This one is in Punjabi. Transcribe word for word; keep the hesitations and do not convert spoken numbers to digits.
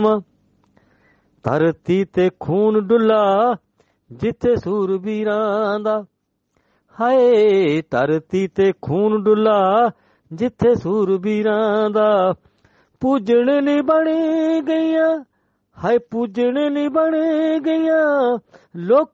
ਜਾਵਾਂ। ਧਰਤੀ ਤੇ ਖੂਨ ਡੁੱਲਾ ਜਿੱਥੇ ਸੂਰਬੀਰਾਂ ਦਾ, ਹਾਏ ਧਰਤੀ ਤੇ ਖੂਨ ਡੁੱਲਾ ਜਿੱਥੇ ਸੂਰਬੀਰਾਂ ਦਾ। ਪੂਜਣ ਨੀ ਬਣ ਗਈਆਂ, ਹਾਏ ਪੂਜਣ ਨੀ ਬਣ ਗਈਆਂ ਲੋਕ